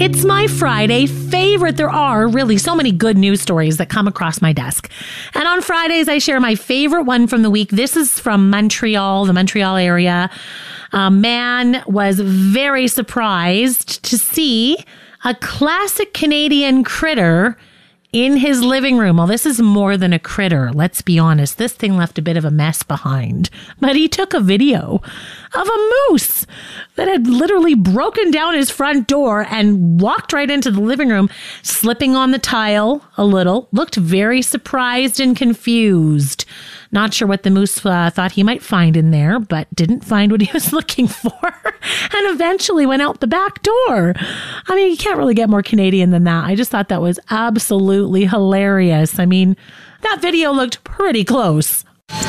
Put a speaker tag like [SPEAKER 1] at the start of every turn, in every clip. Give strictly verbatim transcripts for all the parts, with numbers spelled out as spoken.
[SPEAKER 1] It's my Friday favorite. There are really so many good news stories that come across my desk. And on Fridays, I share my favorite one from the week. This is from Montreal, the Montreal area. A man was very surprised to see a classic Canadian critter in his living room. Well, this is more than a critter. Let's be honest. This thing left a bit of a mess behind. But he took a video of a moose that had literally broken down his front door and walked right into the living room, slipping on the tile a little, looked very surprised and confused. Not sure what the moose uh, thought he might find in there, but didn't find what he was looking for and eventually went out the back door. I mean, you can't really get more Canadian than that. I just thought that was absolutely hilarious. I mean, that video looked pretty close.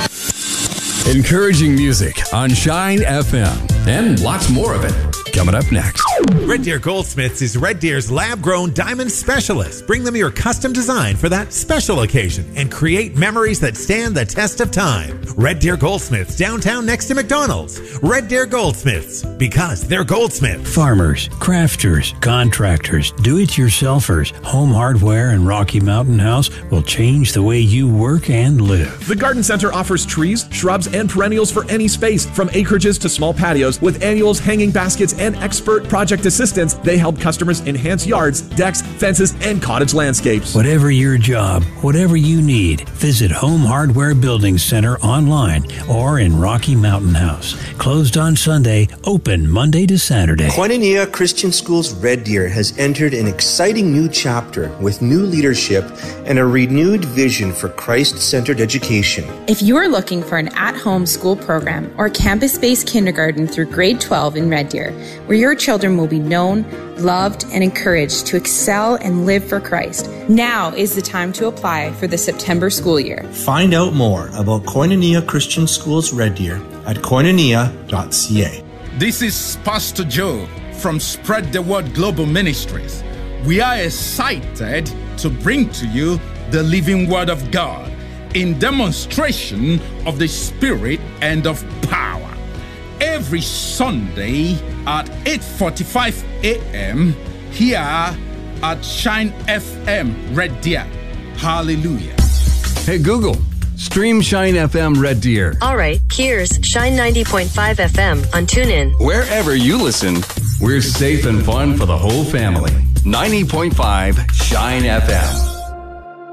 [SPEAKER 2] Encouraging music on Shine F M and lots more of it coming up next.
[SPEAKER 3] Red Deer Goldsmiths is Red Deer's lab-grown diamond specialist. Bring them your custom design for that special occasion and create memories that stand the test of time. Red Deer Goldsmiths, downtown next to McDonald's. Red Deer Goldsmiths, because they're goldsmiths.
[SPEAKER 4] Farmers, crafters, contractors, do-it-yourselfers, Home Hardware and Rocky Mountain House will change the way you work and live.
[SPEAKER 5] The Garden Center offers trees, shrubs, and perennials for any space, from acreages to small patios. With annuals, hanging baskets, and expert project assistance, they help customers enhance yards, decks, fences, and cottage landscapes.
[SPEAKER 4] Whatever your job, whatever you need, visit Home Hardware Building Center online or in Rocky Mountain House. Closed on Sunday, open Monday to Saturday.
[SPEAKER 6] Koinonia Christian Schools Red Deer has entered an exciting new chapter with new leadership and a renewed vision for Christ-centered education.
[SPEAKER 7] If you're looking for an at-home school program or campus-based kindergarten through grade twelve in Red Deer, where your children will be known, loved, and encouraged to excel and live for Christ, now is the time to apply for the September school year.
[SPEAKER 6] Find out more about Koinonia Christian Schools Red Deer at koinonia dot c a.
[SPEAKER 8] This is Pastor Joe from Spread the Word Global Ministries. We are excited to bring to you the living Word of God in demonstration of the Spirit and of power. Every Sunday at eight forty-five a.m. here at Shine F M Red Deer. Hallelujah.
[SPEAKER 2] Hey, Google, stream Shine F M Red Deer.
[SPEAKER 9] All right, here's Shine ninety point five F M on TuneIn.
[SPEAKER 2] Wherever you listen, we're safe and fun for the whole family. ninety point five Shine F M.